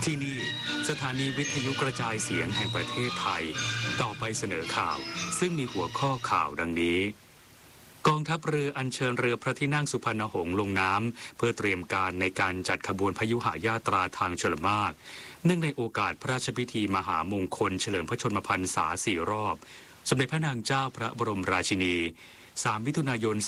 ที่นี่สถานีวิทยุกระจายเสียงแห่งประเทศไทยต่อไปเสนอข่าวซึ่งมีหัวข้อข่าวดังนี้กองทัพเรืออัญเชิญเรือพระที่นั่งสุพรรณหงส์ลงน้ำเพื่อเตรียมการในการจัดขบวนพยุหญาตราทางชลมารเนื่องในโอกาสพระราชพิธีมหามงคลเฉลิมพระชนมพรรษา4 รอบสมเด็จพระนางเจ้าพระบรมราชินี3 มิถุนายน 2569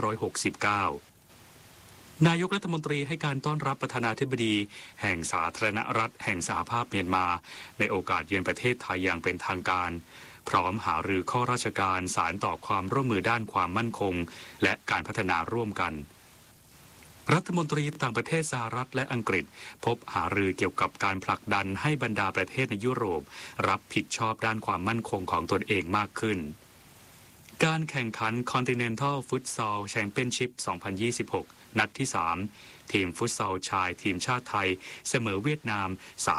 นายกรัฐมนตรีให้การต้อนรับประธานาธิบดีแห่งสาธารณรัฐแห่งสหภาพเมียนมาในโอกาสเยือนประเทศไทยอย่างเป็นทางการพร้อมหารือข้อราชการสานต่อความร่วมมือด้านความมั่นคงและการพัฒนาร่วมกันรัฐมนตรีต่างประเทศสหรัฐและอังกฤษพบหารือเกี่ยวกับการผลักดันให้บรรดาประเทศในยุโรปรับผิดชอบด้านความมั่นคงของตนเองมากขึ้นการแข่งขัน Continental Futsal Championship 2026 นัดที่ 3 ทีมฟุตซอลชายทีมชาติไทยเสมอเวียดนาม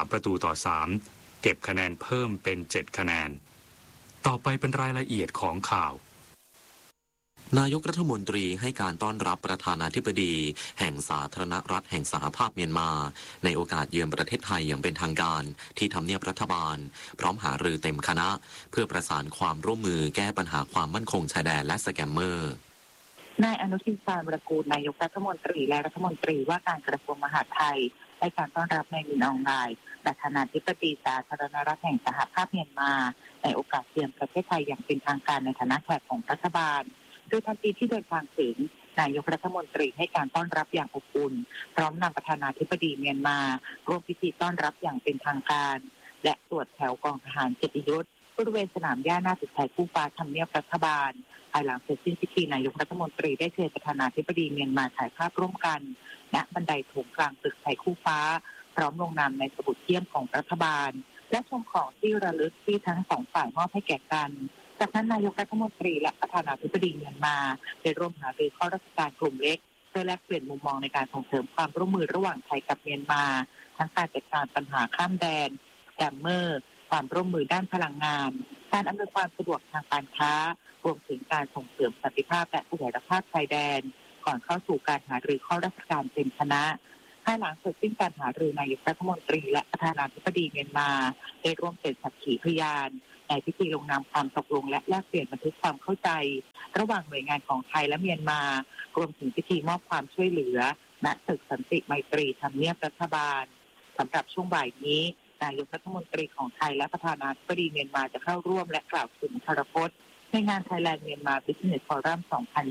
3-3 เก็บคะแนนเพิ่มเป็น 7 คะแนนต่อไปเป็นรายละเอียดของข่าวนายกรัฐมนตรีให้การต้อนรับประธานาธิบดีแห่งสาธารณรัฐแห่งสหภาพเมียนมาในโอกาสเยือนประเทศไทยอย่างเป็นทางการที่ทำเนียบรัฐบาลพร้อมหารือเต็มคณะเพื่อประสานความร่วมมือแก้ปัญหาความมั่นคงชายแดนและสแกมเมอร์นายอนุทิน ชาญวิรากูลนายกรัฐมนตรีและรัฐมนตรีว่าการกระทรวงมหาดไทยให้การต้อนรับนายมินอองไลน์ประธานาธิบดีสาธารณรัฐแห่งสหภาพเมียนมาในโอกาสเยือนประเทศไทยอย่างเป็นทางการในฐานะแขกของรัฐบาลโดยทันทีที่เดินทางถึงนายกรัฐมนตรีให้การต้อนรับอย่างอบอุ่นพร้อมนำประธานาธิบดีเมียนมาร่วมพิธีต้อนรับอย่างเป็นทางการและตรวจแถวกองทหารเกียรติยศบริเวณสนามหญ้าหน้าตึกไทยคู่ฟ้าทำเนียบรัฐบาลภายหลังเสร็จสิ้นพิธีนายกรัฐมนตรีได้เชิญประธานาธิบดีเมียนมาถ่ายภาพร่วมกันณบันไดโถงกลางตึกไทยคู่ฟ้าพร้อมลงนามในสมุดเยี่ยมของรัฐบาลและชมของที่ระลึกที่ทั้งสองฝ่ายมอบให้แก่กันจากนั้นนายกรัฐมนตรีและประธานาธิบดีเมียนมาได้ร่วมหารือข้อราชการกลุ่มเล็กเพื่อแลกเปลี่ยนมุมมองในการส่งเสริมความร่วมมือระหว่างไทยกับเมียนมาทั้งการจัดการปัญหาข้ามแดนสแกมเมอร์ความร่วมมือด้านพลังงานการอำนวยความสะดวกทางการค้ารวมถึงการส่งเสริมสันติภาพและเสถียรภาพชายแดนก่อนเข้าสู่การหารือข้อราชการเต็มคณะภายหลังเสร็จสิ้นการหารือนายกรัฐมนตรีและประธานาธิบดีเมียนมาได้ร่วมเป็นสักขีพยานในพิธีลงนามความตกลงและแลกเปลี่ยนบันทึกความเข้าใจระหว่างหน่วยงานของไทยและเมียนมารวมถึงพิธีมอบความช่วยเหลือณตึกสันติไมตรีทำเนียบรัฐบาลสำหรับช่วงบ่ายนี้นายกรัฐมนตรีของไทยและประธานาธิบดีเมียนมาจะเข้าร่วมและกล่าวสุนทรพจน์ในงาน Thailand Myanmar Business Forum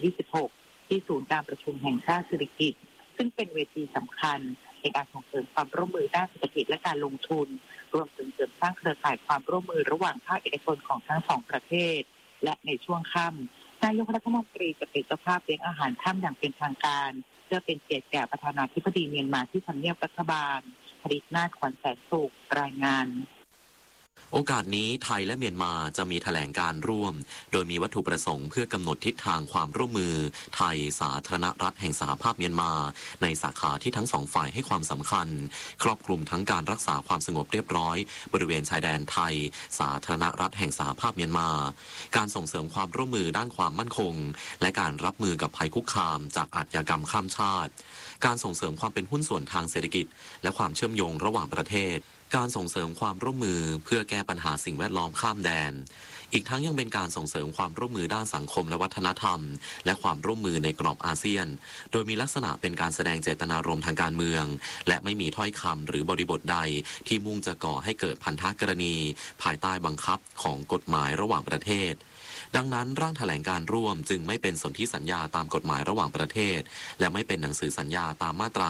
2026 ที่ศูนย์การประชุมแห่งชาติสิริกิติ์ซึ่งเป็นเวทีสำคัญในการส่งเสริมความร่วมมือด้านเศรษฐกิจและการลงทุนรวมถึงเสริมสร้างเครือข่ายความร่วมมือระหว่างภาคเอกชนของทั้งสองประเทศและในช่วงค่ำนายกรัฐมนตรีจะเป็นเจ้าภาพเลี้ยงอาหารค่ำอย่างเป็นทางการเพื่อเป็นเกียรติแก่ประธานาธิบดีเมียนมาที่ทำเนียบรัฐบาลผลิตนาถขวัญแสนสุขรายงานโอกาสนี้ไทยและเมียนมาจะมีแถลงการร่วมโดยมีวัตถุประสงค์เพื่อกำหนดทิศทางความร่วมมือไทยสาธารณรัฐแห่งสหภาพเมียนมาในสาขาที่ทั้งสองฝ่ายให้ความสำคัญครอบคลุมทั้งการรักษาความสงบเรียบร้อยบริเวณชายแดนไทยสาธารณรัฐแห่งสหภาพเมียนมาการส่งเสริมความร่วมมือด้านความมั่นคงและการรับมือกับภัยคุกคามจากอาชญากรรมข้ามชาติการส่งเสริมความเป็นหุ้นส่วนทางเศรษฐกิจและความเชื่อมโยงระหว่างประเทศการส่งเสริมความร่วมมือเพื่อแก้ปัญหาสิ่งแวดล้อมข้ามแดนอีกทั้งยังเป็นการส่งเสริมความร่วมมือด้านสังคมและวัฒนธรรมและความร่วมมือในกรอบอาเซียนโดยมีลักษณะเป็นการแสดงเจตนารมณ์ทางการเมืองและไม่มีถ้อยคำหรือบริบทใดที่มุ่งจะก่อให้เกิดพันธกรณีภายใต้บังคับของกฎหมายระหว่างประเทศดังนั้นร่างแถลงการร่วมจึงไม่เป็นสนธิสัญญาตามกฎหมายระหว่างประเทศและไม่เป็นหนังสือสัญญาตามมาตรา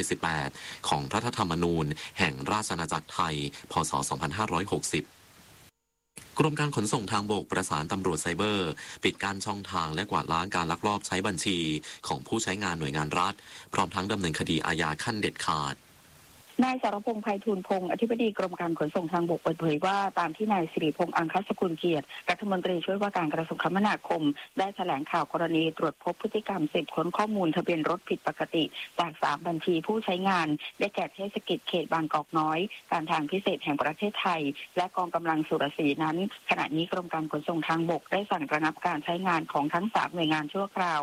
178 ของรัฐธรรมนูญแห่งราชอาณาจักรไทย พ.ศ. 2560 กรมการขนส่งทางบกประสานตำรวจไซเบอร์ปิดกั้นช่องทางและกวาดล้างการลักลอบใช้บัญชีของผู้ใช้งานหน่วยงานรัฐพร้อมทั้งดำเนินคดีอาญาขั้นเด็ดขาดนายสรพงษ์ ไพฑูรย์พงศ์อธิบดีกรมการขนส่งทางบกเปิดเผยว่าตามที่นายสิริพงษ์ อังคสกุลเกียรติรัฐมนตรีช่วยว่าการกระทรวงคมนาคมได้แถลงข่าวกรณีตรวจพบพฤติกรรมสืบค้นข้อมูลทะเบียนรถผิดปกติจาก3บัญชีผู้ใช้งานได้แก่เทศกิจเขตบางกอกน้อยการทางพิเศษแห่งประเทศไทยและกองกำลังสุรศรีนั้นขณะนี้กรมการขนส่งทางบกได้สั่งระงับการใช้งานของทั้ง3หน่วยงานชั่วคราวพ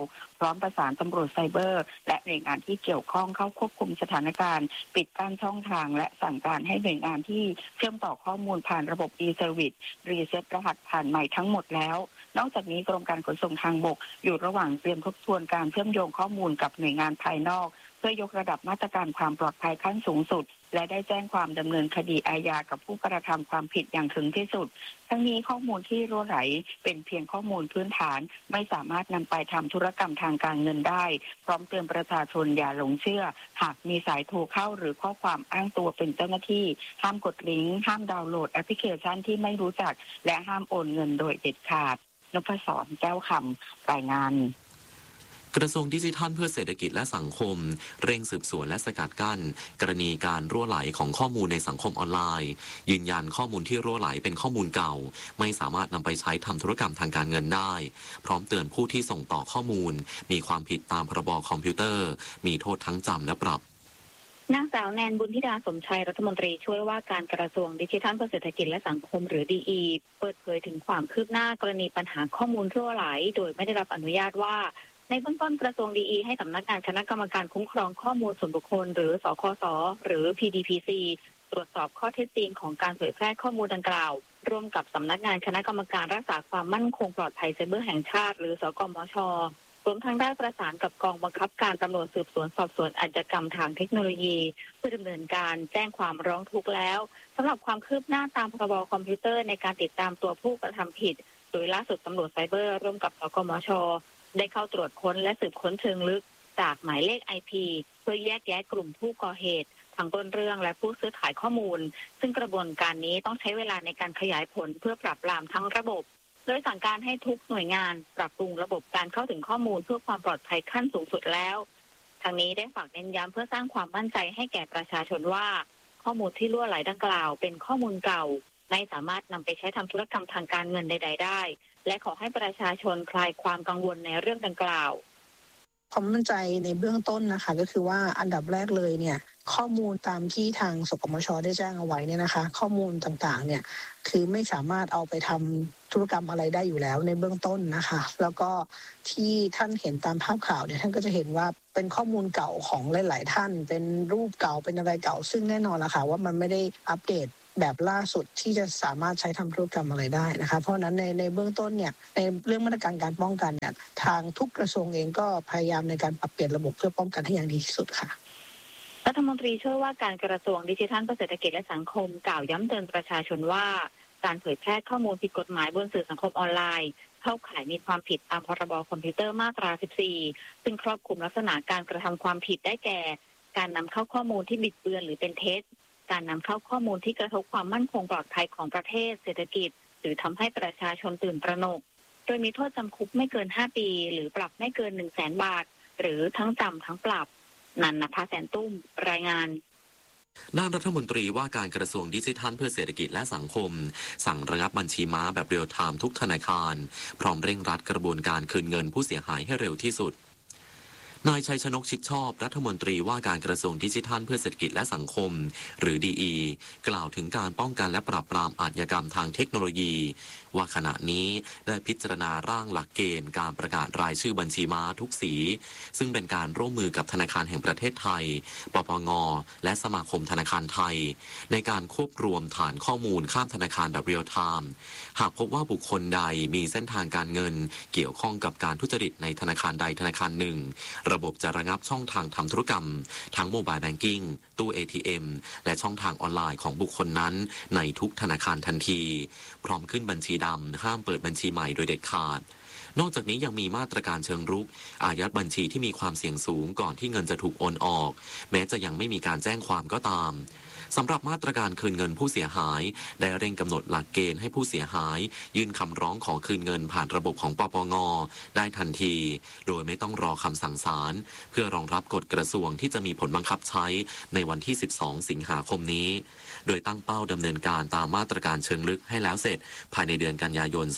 ร้อมประสานตำรวจไซเบอร์และหน่วยงานที่เกี่ยวข้องเข้าควบคุมสถานการณ์ปิดกั้นช่องทางและสั่งการให้หน่วยงานที่เชื่อมต่อข้อมูลผ่านระบบ e-service รีเซ็ตรหัสผ่านใหม่ทั้งหมดแล้วนอกจากนี้กรมการขนส่งทางบกอยู่ระหว่างเตรียมทบทวนการเชื่อมโยงข้อมูลกับหน่วยงานภายนอกเพื่อยกระดับมาตรการความปลอดภัยขั้นสูงสุดและได้แจ้งความดำเนินคดีอาญากับผู้กระทำความผิดอย่างถึงที่สุดทั้งนี้ข้อมูลที่รั่วไหลเป็นเพียงข้อมูลพื้นฐานไม่สามารถนำไปทำธุรกรรมทางการเงินได้พร้อมเตือนประชาชนอย่าหลงเชื่อหากมีสายโทรเข้าหรือข้อความอ้างตัวเป็นเจ้าหน้าที่ห้ามกดลิงก์ห้ามดาวน์โหลดแอปพลิเคชันที่ไม่รู้จักและห้ามโอนเงินโดยเด็ดขาดนพศรแก้วคำรายงานกระทรวงดิจิทัลเพื่อเศรษฐกิจและสังคมเร่งสืบสวนและสกัดกั้นกรณีการรั่วไหลของข้อมูลในสังคมออนไลน์ยืนยันข้อมูลที่รั่วไหลเป็นข้อมูลเก่าไม่สามารถนำไปใช้ทำธุรกรรมทางการเงินได้พร้อมเตือนผู้ที่ส่งต่อข้อมูลมีความผิดตามพรบคอมพิวเตอร์มีโทษทั้งจำและปรับนางสาวแนนบุญธิดาสมชัยรัฐมนตรีช่วยว่าการกระทรวงดิจิทัลเพื่อเศรษฐกิจและสังคมหรือดีเปิดเผยถึงความคืบหน้ากรณีปัญหาข้อมูลรั่วไหลโดยไม่ได้รับอนุญาตว่าในเบื้องต้นกระทรวงดีให้สำนักงานคณะกรรมการคุ้มครองข้อมูลส่วนบุคคลหรือสคสหรือ PDPC ตรวจสอบข้อเท็จจริงของการเผยแพร่ข้อมูลดังกล่าวร่วมกับสำนักงานคณะกรรมการรักษาความมั่นคงปลอดภัยไซเบอร์แห่งชาติหรือสกมช.รวมทั้งได้ประสานกับกองบังคับการตำรวจสืบสวนสอบสวนอาชญากรรมทางเทคโนโลยีเพื่อดำเนินการแจ้งความร้องทุกข์แล้วสำหรับความคืบหน้าตามพรบคอมพิวเตอร์ในการติดตามตัวผู้กระทำผิดโดยล่าสุดตำรวจไซเบอร์ร่วมกับสกมช.ได้เข้าตรวจค้นและสืบค้นเชิงลึกจากหมายเลข IP เพื่อแยกแยะกลุ่มผู้ก่อเหตุทั้งต้นเรื่องและผู้ซื้อขายข้อมูลซึ่งกระบวนการนี้ต้องใช้เวลาในการขยายผลเพื่อปราบปรามทั้งระบบโดยสั่งการให้ทุกหน่วยงานปรับปรุงระบบการเข้าถึงข้อมูลเพื่อความปลอดภัยขั้นสูงสุดแล้วทางนี้ได้ฝากเน้นย้ำเพื่อสร้างความมั่นใจให้แก่ประชาชนว่าข้อมูลที่รั่วไหลดังกล่าวเป็นข้อมูลเก่าไม่สามารถนำไปใช้ทำธุรกรรมทางการเงินใดๆได้และขอให้ประชาชนคลายความกังวลในเรื่องดังกล่าวความมั่นใจในเบื้องต้นนะคะก็คือว่าอันดับแรกเลยเนี่ยข้อมูลตามที่ทางสกมช.ได้แจ้งเอาไว้เนี่ยนะคะข้อมูลต่างๆเนี่ยคือไม่สามารถเอาไปทำธุรกรรมอะไรได้อยู่แล้วในเบื้องต้นนะคะแล้วก็ที่ท่านเห็นตามภาพข่าวเนี่ยท่านก็จะเห็นว่าเป็นข้อมูลเก่าของหลายๆท่านเป็นรูปเก่าเป็นอะไรเก่าซึ่งแน่นอนละค่ะว่ามันไม่ได้อัปเดตแบบล่าสุดที่จะสามารถใช้ทำธุรกรรมอะไรได้นะคะเพราะนั้นในเบื้องต้นเนี่ยในเรื่องมาตรการการป้องกันเนี่ยทางทุกกระทรวงเองก็พยายามในการปรับเปลี่ยนระบบเพื่อป้องกันให้อย่างดีที่สุดค่ะรัฐมนตรีช่วยว่าการกระทรวงดิจิทัลเพื่อเศรษฐกิจและสังคมกล่าวย้ำเตือนประชาชนว่าการเผยแพร่ข้อมูลผิดกฎหมายบนสื่อสังคมออนไลน์เข้าข่ายมีความผิดตามพรบคอมพิวเตอร์มาตรา 14 ซึ่งครอบคลุมลักษณะการกระทำความผิดได้แก่การนำเข้าข้อมูลที่บิดเบือนหรือเป็นเท็จการนำเข้าข้อมูลที่กระทบความมั่นคงปลอดภัยของประเทศเศรษฐกิจหรือทำให้ประชาชนตื่นตระหนกโดยมีโทษจำคุกไม่เกิน 5 ปีหรือปรับไม่เกิน 100,000 บาทหรือทั้งจำทั้งปรับนันนภาแสนตุ้มรายงานด้านรัฐมนตรีว่าการกระทรวงดิจิทัลเพื่อเศรษฐกิจและสังคมสั่งระงับบัญชีม้าแบบเรียลไทม์ทุกธนาคารพร้อมเร่งรัดกระบวนการคืนเงินผู้เสียหายให้เร็วที่สุดนายชัยชนกชิดชอบรัฐมนตรีว่าการกระทรวงดิจิทัลเพื่อเศรษฐกิจและสังคมหรือดีกล่าวถึงการป้องกันและปราบปรามอาชญากรรมทางเทคโนโลยีว่าขณะนี้ได้พิจารณาร่างหลักเกณฑ์การประกาศรายชื่อบัญชีม้าทุกสีซึ่งเป็นการร่วมมือกับธนาคารแห่งประเทศไทยปปงและสมาคมธนาคารไทยในการควบรวมฐานข้อมูลข้ามธนาคารแบบเรียลไทม์หากพบว่าบุคคลใดมีเส้นทางการเงินเกี่ยวข้องกับการทุจริตในธนาคารใดธนาคารหนึ่งระบบจะระงับช่องทางทำธุรกรรมทั้งโมบายแบงกิ้งตู้ ATM และช่องทางออนไลน์ของบุคคลนั้นในทุกธนาคารทันทีพร้อมขึ้นบัญชีดำห้ามเปิดบัญชีใหม่โดยเด็ดขาดนอกจากนี้ยังมีมาตรการเชิงรุกอายัดบัญชีที่มีความเสี่ยงสูงก่อนที่เงินจะถูกโอนออกแม้จะยังไม่มีการแจ้งความก็ตามสำหรับมาตรการคืนเงินผู้เสียหายได้เร่งกำหนดหลักเกณฑ์ให้ผู้เสียหายยื่นคำร้องขอคืนเงินผ่านระบบของปปงได้ทันทีโดยไม่ต้องรอคำสั่งศาลเพื่อรองรับกฎกระทรวงที่จะมีผลบังคับใช้ในวันที่ 12 สิงหาคมนี้โดยตั้งเป้าดำเนินการตามมาตรการเชิงลึกให้แล้วเสร็จภายในเดือนกันยายน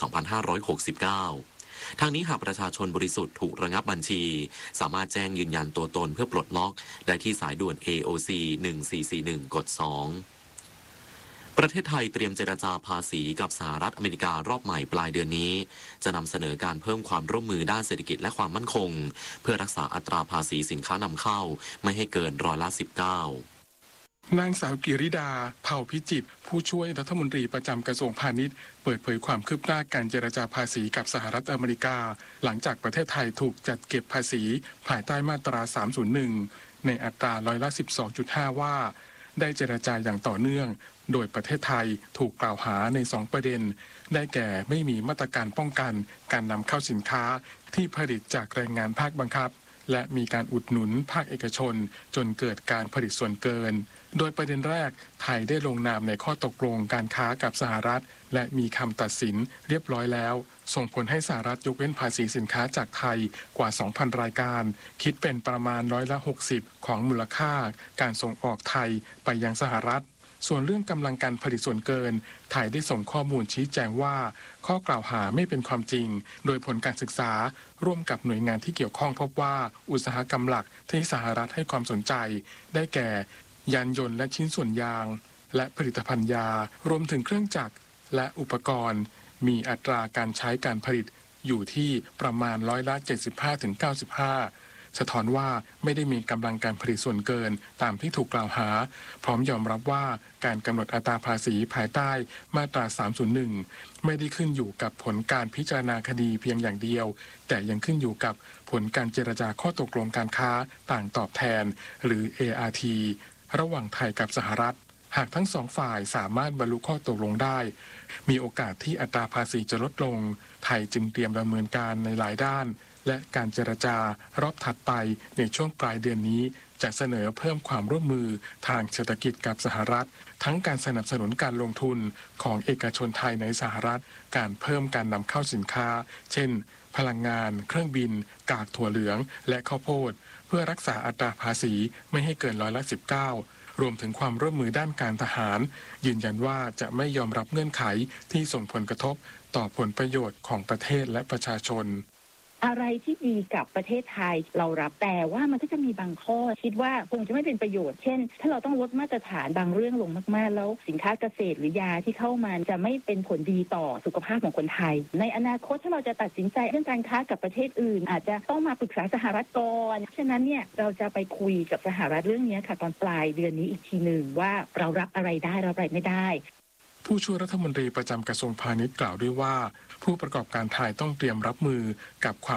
2569ทางนี้หากประชาชนบริสุทธิ์ถูกระงับบัญชีสามารถแจ้งยืนยันตัวตนเพื่อปลดล็อกได้ที่สายด่วน AOC 1441กด2 ประเทศไทยเตรียมเจรจาภาษีกับสหรัฐอเมริการอบใหม่ปลายเดือนนี้จะนำเสนอการเพิ่มความร่วมมือด้านเศรษฐกิจและความมั่นคงเพื่อรักษาอัตราภาษีสินค้านำเข้าไม่ให้เกิน19% นางสาวกิริดาเผ่าพิจิตรผู้ช่วยรัฐมนตรีประจำกระทรวงพาณิชย์เปิดเผยความคืบหน้าการเจรจาภาษีกับสหรัฐอเมริกาหลังจากประเทศไทยถูกจัดเก็บภาษีภายใต้มาตรา 301 ในอัตรา12.5%ว่าได้เจรจาอย่างต่อเนื่องโดยประเทศไทยถูกกล่าวหาใน2ประเด็นได้แก่ไม่มีมาตรการป้องกันการนำเข้าสินค้าที่ผลิตจากแรงงานภาคบังคับและมีการอุดหนุนภาคเอกชนจนเกิดการผลิตส่วนเกินโดยประเด็นแรกไทยได้ลงนามในข้อตกลงการค้ากับสหรัฐและมีคำตัดสินเรียบร้อยแล้วส่งผลให้สหรัฐยกเว้นภาษีสินค้าจากไทยกว่า 2,000 รายการคิดเป็นประมาณ60%ของมูลค่าการส่งออกไทยไปยังสหรัฐส่วนเรื่องกำลังการผลิตส่วนเกินไทยได้ส่งข้อมูลชี้แจงว่าข้อกล่าวหาไม่เป็นความจริงโดยผลการศึกษาร่วมกับหน่วยงานที่เกี่ยวข้องพบว่าอุตสาหกรรมหลักที่สหรัฐให้ความสนใจได้แก่ยานยนต์และชิ้นส่วนยางและผลิตภัณฑ์ยารวมถึงเครื่องจักรและอุปกรณ์มีอัตราการใช้การผลิตอยู่ที่ประมาณ75-95%สะท้อนว่าไม่ได้มีกำลังการผลิตส่วนเกินตามที่ถูกกล่าวหาพร้อมยอมรับว่าการกำหนดอัตราภาษีภายใต้มาตรา 301 ไม่ได้ขึ้นอยู่กับผลการพิจารณาคดีเพียงอย่างเดียวแต่ยังขึ้นอยู่กับผลการเจรจาข้อตกลงการค้าต่างตอบแทนหรือ ART ระหว่างไทยกับสหรัฐหากทั้งสองฝ่ายสามารถบรรลุข้อตกลงได้มีโอกาสที่อัตราภาษีจะลดลงไทยจึงเตรียมดำเนินการในหลายด้านและการเจรจารอบถัดไปในช่วงปลายเดือนนี้จะเสนอเพิ่มความร่วมมือทางเศรษฐกิจกับสหรัฐทั้งการสนับสนุนการลงทุนของเอกชนไทยในสหรัฐการเพิ่มการนำเข้าสินค้าเช่นพลังงานเครื่องบินกากถั่วเหลืองและข้าวโพดเพื่อรักษาอัตราภาษีไม่ให้เกิน19%รวมถึงความร่วมมือด้านการทหารยืนยันว่าจะไม่ยอมรับเงื่อนไขที่ส่งผลกระทบต่อผลประโยชน์ของประเทศและประชาชนอะไรที่ดีกับประเทศไทยเรารับแต่ว่ามันก็จะมีบางข้อคิดว่าคงจะไม่เป็นประโยชน์เช่นถ้าเราต้องลดมาตรฐานบางเรื่องลงมากๆแล้วสินค้าเกษตรหรือยาที่เข้ามาจะไม่เป็นผลดีต่อสุขภาพของคนไทยในอนาคตถ้าเราจะตัดสินใจเรื่องการค้ากับประเทศอื่นอาจจะต้องมาปรึกษาสหรัฐก่อนฉะนั้นเนี่ยเราจะไปคุยกับสหรัฐเรื่องนี้ค่ะตอนปลายเดือนนี้อีกทีหนึ่งว่าเรารับอะไรได้เรารับอะไรไม่ได้ผู้ช่วยรัฐมนตรีประจำกระทรวงพาณิชย์กล่าวด้วยว่าผู้ประกอบการไทยต้องเตรียมรับมือกับความ